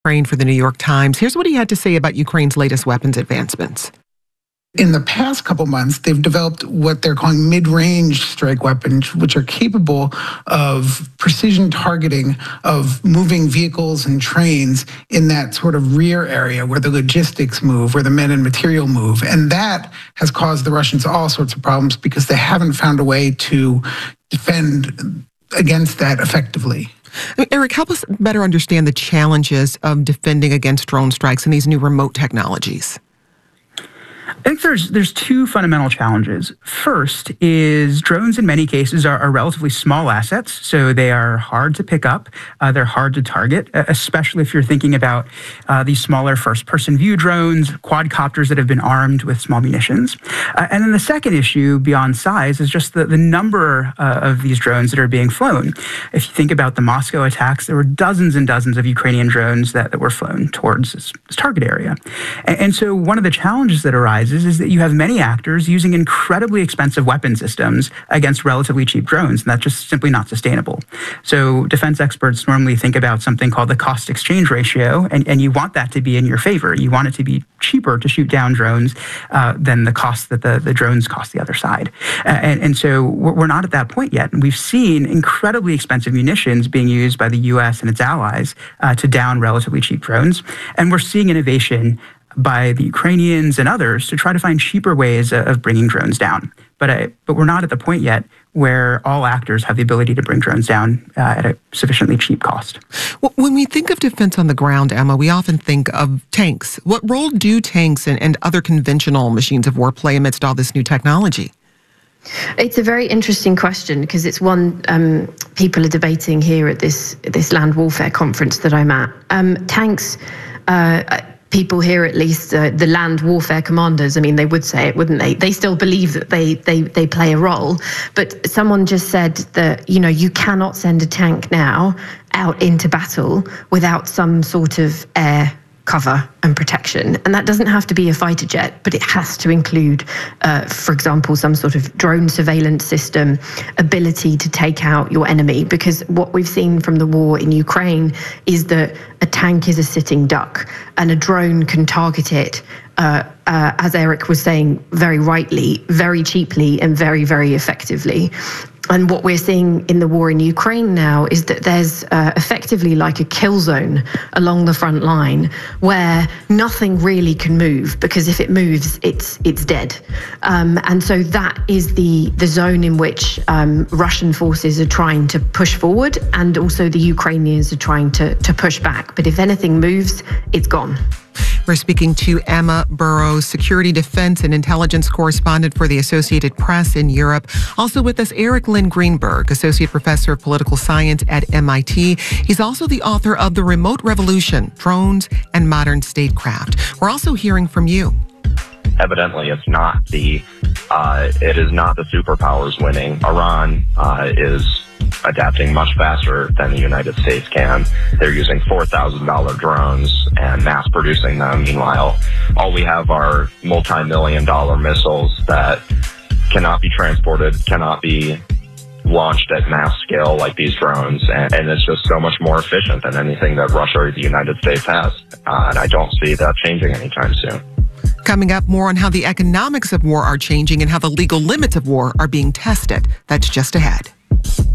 Ukraine for the New York Times. Here's what he had to say about Ukraine's latest weapons advancements. In the past couple months, they've developed what they're calling mid-range strike weapons, which are capable of precision targeting of moving vehicles and trains in that sort of rear area where the logistics move, where the men and material move. And that has caused the Russians all sorts of problems because they haven't found a way to defend against that effectively. Eric, help us better understand the challenges of defending against drone strikes and these new remote technologies. I think there's two fundamental challenges. First is drones in many cases are relatively small assets, so they are hard to pick up, they're hard to target, especially if you're thinking about these smaller first-person view drones, quadcopters that have been armed with small munitions. And then the second issue beyond size is just the number of these drones that are being flown. If you think about the Moscow attacks, there were dozens and dozens of Ukrainian drones that were flown towards this target area. And so one of the challenges that arises is that you have many actors using incredibly expensive weapon systems against relatively cheap drones, and that's just simply not sustainable. So defense experts normally think about something called the cost exchange ratio, and you want that to be in your favor. You want it to be cheaper to shoot down drones than the cost that the drones cost the other side. And so we're not at that point yet. And we've seen incredibly expensive munitions being used by the U.S. and its allies to down relatively cheap drones. And we're seeing innovation by the Ukrainians and others to try to find cheaper ways of bringing drones down. But we're not at the point yet where all actors have the ability to bring drones down at a sufficiently cheap cost. Well, when we think of defense on the ground, Emma, we often think of tanks. What role do tanks and other conventional machines of war play amidst all this new technology? It's a very interesting question because it's one people are debating here at this land warfare conference that I'm at. Tanks... people here, at least the land warfare commanders, I mean, they would say it, wouldn't they? They still believe that they play a role. But someone just said that, you cannot send a tank now out into battle without some sort of air cover and protection. And that doesn't have to be a fighter jet, but it has to include, for example, some sort of drone surveillance system, ability to take out your enemy. Because what we've seen from the war in Ukraine is that a tank is a sitting duck and a drone can target it, as Eric was saying very rightly, very cheaply and very, very effectively. And what we're seeing in the war in Ukraine now is that there's effectively like a kill zone along the front line where nothing really can move, because if it moves, it's dead. And so that is the zone in which Russian forces are trying to push forward, and also the Ukrainians are trying to push back. But if anything moves, it's gone. We're speaking to Emma Burrows, security, defense, and intelligence correspondent for the Associated Press in Europe. Also with us, Eric Lynn Greenberg, associate professor of political science at MIT. He's also the author of The Remote Revolution, Drones and Modern Statecraft. We're also hearing from you. Evidently, it is not the superpowers winning. Iran is adapting much faster than the United States can. They're using $4,000 drones and mass producing them. Meanwhile, all we have are multi-million-dollar missiles that cannot be transported, cannot be launched at mass scale like these drones, and it's just so much more efficient than anything that Russia or the United States has. And I don't see that changing anytime soon. Coming up, more on how the economics of war are changing and how the legal limits of war are being tested. That's just ahead.